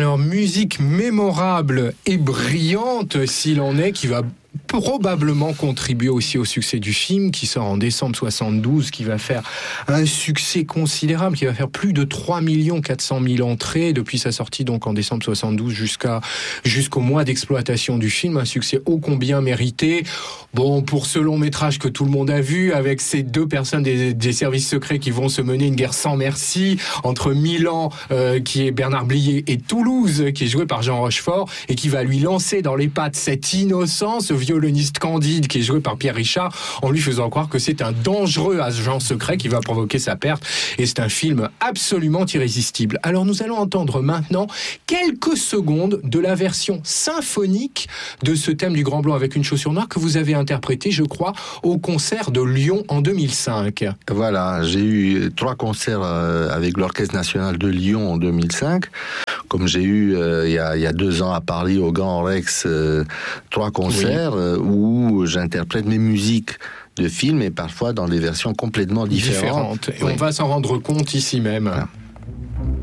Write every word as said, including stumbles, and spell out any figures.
Alors, musique mémorable et brillante, s'il en est, qui va probablement contribuer aussi au succès du film, qui sort en décembre soixante-douze, qui va faire un succès considérable, qui va faire plus de trois millions quatre cent mille entrées depuis sa sortie donc en décembre soixante-douze jusqu'à jusqu'au mois d'exploitation du film, un succès ô combien mérité. Bon, pour ce long métrage que tout le monde a vu, avec ces deux personnes des, des services secrets qui vont se mener une guerre sans merci entre Milan, euh, qui est Bernard Blier, et Toulouse, qui est joué par Jean Rochefort, et qui va lui lancer dans les pattes cette innocence, violoniste Candide, qui est joué par Pierre Richard, en lui faisant croire que c'est un dangereux agent secret qui va provoquer sa perte. Et c'est un film absolument irrésistible. Alors nous allons entendre maintenant quelques secondes de la version symphonique de ce thème du Grand Blanc avec une chaussure noire que vous avez interprété, je crois, au concert de Lyon en deux mille cinq. Voilà, j'ai eu trois concerts avec l'Orchestre National de Lyon en deux mille cinq. Comme j'ai eu euh, il, y a, il y a deux ans à Paris au Grand Rex euh, trois concerts, oui, euh, où j'interprète mes musiques de films et parfois dans des versions complètement différentes. différentes. Et oui, on va s'en rendre compte ici même. Voilà.